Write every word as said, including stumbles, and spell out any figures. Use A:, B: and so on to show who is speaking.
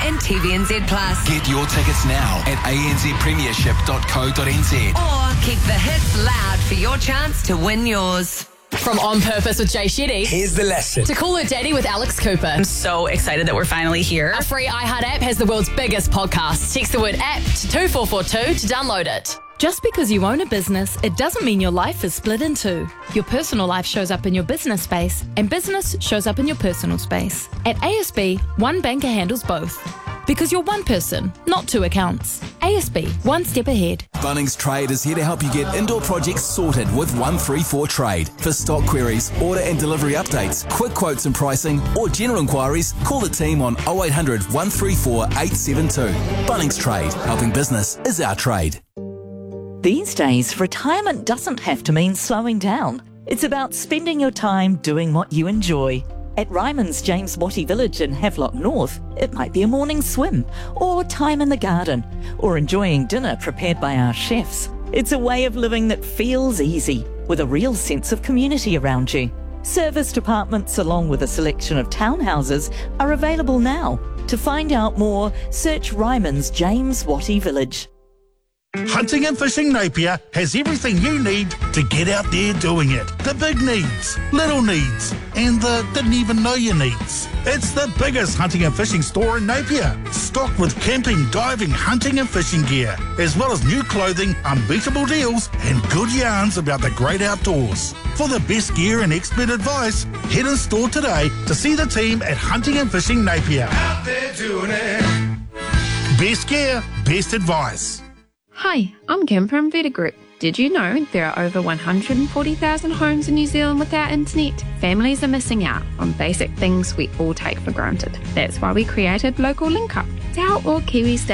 A: and T V N Z Plus.
B: Get your tickets now at a n z premiership dot co dot n z.
A: Or keep the hits loud for your chance to win yours.
C: From On Purpose with Jay Shetty.
D: Here's the lesson.
C: To Call Her Daddy with Alex Cooper.
E: I'm so excited that we're finally here.
C: A free iHeart app has the world's biggest podcast. Text the word app to two four four two to download it.
F: Just because you own a business, it doesn't mean your life is split in two. Your personal life shows up in your business space, and business shows up in your personal space. At A S B, one banker handles both. Because you're one person, not two accounts. A S B, one step ahead.
B: Bunnings Trade is here to help you get indoor projects sorted with one three four Trade. For stock queries, order and delivery updates, quick quotes and pricing, or general inquiries, call the team on oh eight hundred, one three four, eight seven two. Bunnings Trade, helping business is our trade.
G: These days, retirement doesn't have to mean slowing down. It's about spending your time doing what you enjoy. At Ryman's James Wattie Village in Havelock North, it might be a morning swim, or time in the garden, or enjoying dinner prepared by our chefs. It's a way of living that feels easy, with a real sense of community around you. Serviced apartments along with a selection of townhouses are available now. To find out more, search Ryman's James Wattie Village.
H: Hunting and Fishing Napier has everything you need to get out there doing it. The big needs, little needs, and the didn't even know your needs. It's the biggest hunting and fishing store in Napier, stocked with camping, diving, hunting and fishing gear, as well as new clothing, unbeatable deals, and good yarns about the great outdoors. For the best gear and expert advice, head in store today to see the team at Hunting and Fishing Napier. Out there doing it. Best gear, best advice.
I: Hi, I'm Kim from Veta Group. Did you know there are over one hundred forty thousand homes in New Zealand without internet? Families are missing out on basic things we all take for granted. That's why we created Local Link Up to help all Kiwis stay